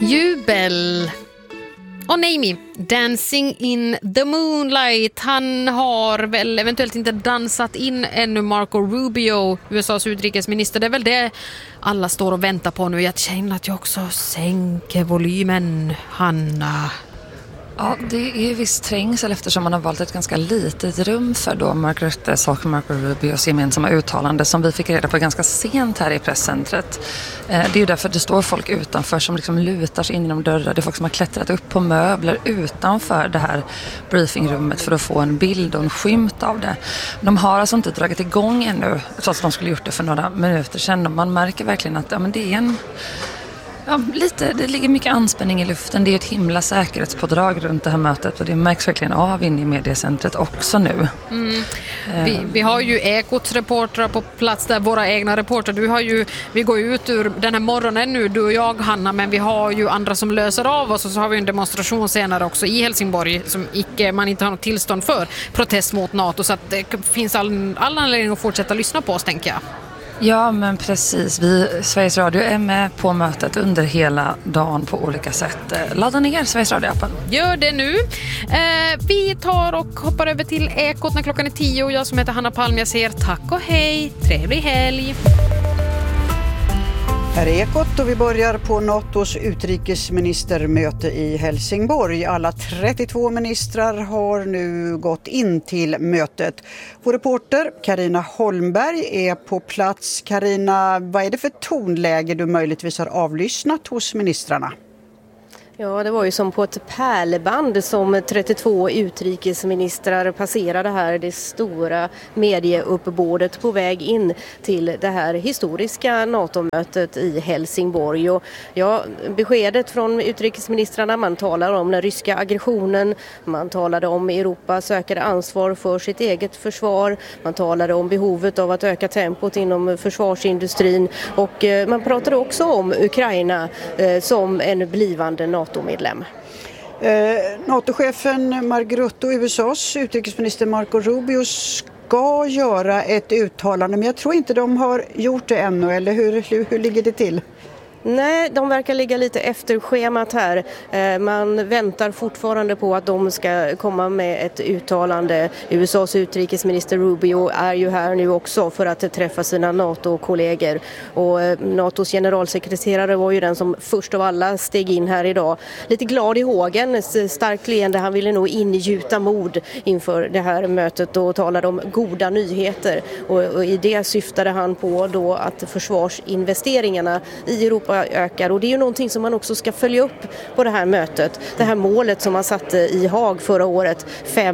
Jubel. Och Naomi, Dancing in the Moonlight. Han har väl eventuellt inte dansat in ännu Marco Rubio, USAs utrikesminister. Det är väl det alla står och väntar på nu. Jag känner att jag också sänker volymen, Hanna. Ja, det är visst trängsel eftersom man har valt ett ganska litet rum för då Mark Ruttes och Marco Rubios gemensamma uttalande som vi fick reda på ganska sent här i presscentret. Det är ju därför det står folk utanför som liksom lutar sig in genom dörrar. Det är folk som har klättrat upp på möbler utanför det här briefingrummet för att få en bild och en skymt av det. De har alltså inte dragit igång ännu trots att de skulle gjort det för några minuter sedan. Och man märker verkligen att men det är en... Ja, det ligger mycket anspänning i luften. Det är ett himla säkerhetspådrag runt det här mötet och det märks verkligen av inne i mediecentret också nu. Vi har ju Ekots reportrar på plats där, våra egna reportrar. Vi går ut ur den här morgonen nu, du och jag, Hanna, men vi har ju andra som löser av oss och så har vi en demonstration senare också i Helsingborg som man inte har något tillstånd för, protest mot NATO, så att det finns all anledning att fortsätta lyssna på oss, tänker jag. Ja, men precis. Sveriges Radio är med på mötet under hela dagen på olika sätt. Ladda ner Sveriges Radio-appen. Gör det nu. Vi tar och hoppar över till Ekot när klockan är 10 och jag som heter Hanna Palm, jag säger tack och hej. Trevlig helg. Här är Ekot och vi börjar på NATOs utrikesministermöte i Helsingborg. Alla 32 ministrar har nu gått in till mötet. Vår reporter Carina Holmberg är på plats. Carina, vad är det för tonläge du möjligtvis har avlyssnat hos ministrarna? Ja, det var ju som på ett pärlband som 32 utrikesministrar passerade här det stora medieuppbådet på väg in till det här historiska NATO-mötet i Helsingborg. Och ja, beskedet från utrikesministrarna, man talar om den ryska aggressionen, man talade om Europas ökade ansvar för sitt eget försvar, man talade om behovet av att öka tempot inom försvarsindustrin och man pratade också om Ukraina som en blivande NATO-medlem. NATO-chefen Mark Rutte och USAs utrikesminister Marco Rubio ska göra ett uttalande, men jag tror inte de har gjort det ännu, eller hur ligger det till? Nej, de verkar ligga lite efter schemat här. Man väntar fortfarande på att de ska komma med ett uttalande. USAs utrikesminister Rubio är ju här nu också för att träffa sina NATO-kollegor. Och NATOs generalsekreterare var ju den som först av alla steg in här idag. Lite glad i hågen, starkt leende. Han ville nog ingjuta mod inför det här mötet och talade om goda nyheter. Och i det syftade han på då att försvarsinvesteringarna i Europa ökar, och det är ju någonting som man också ska följa upp på det här mötet. Det här målet som man satte i Haag förra året,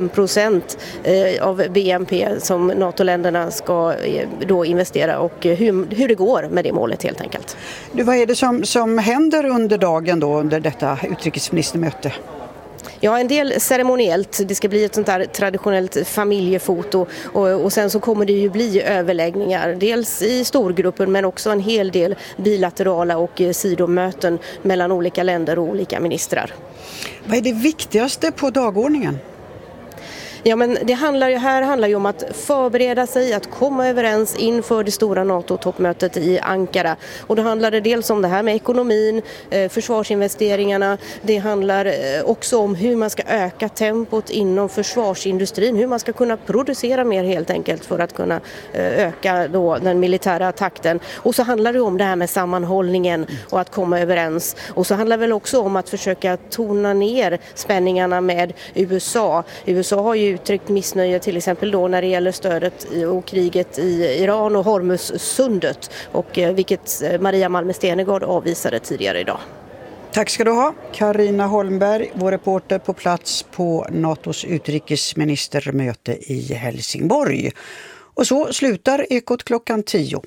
5% av BNP som NATO-länderna ska då investera, och hur det går med det målet helt enkelt. Vad är det som händer under dagen då under detta utrikesministermöte? Ja, en del ceremoniellt. Det ska bli ett sånt här traditionellt familjefoto och sen så kommer det ju bli överläggningar. Dels i storgruppen men också en hel del bilaterala och sidomöten mellan olika länder och olika ministrar. Vad är det viktigaste på dagordningen? Ja, men det handlar ju om att förbereda sig, att komma överens inför det stora NATO-toppmötet i Ankara. Och då handlar det dels om det här med ekonomin, försvarsinvesteringarna. Det handlar också om hur man ska öka tempot inom försvarsindustrin, hur man ska kunna producera mer helt enkelt för att kunna öka då den militära takten. Och så handlar det om det här med sammanhållningen och att komma överens. Och så handlar det väl också om att försöka tona ner spänningarna med USA. USA har ju uttryckt missnöje till exempel då när det gäller stödet och kriget i Iran och Hormuzsundet, och vilket Maria Malmö Stenegård avvisade tidigare idag. Tack ska du ha, Carina Holmberg, vår reporter på plats på NATOs utrikesministermöte i Helsingborg. Och så slutar Ekot klockan 10.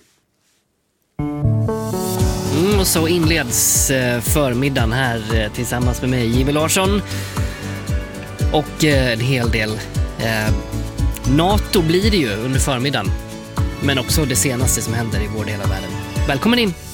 Och så inleds förmiddagen här tillsammans med mig, Jimmy Larsson. Och en hel del NATO blir det ju under förmiddagen. Men också det senaste som händer i vår del av världen. Välkommen in!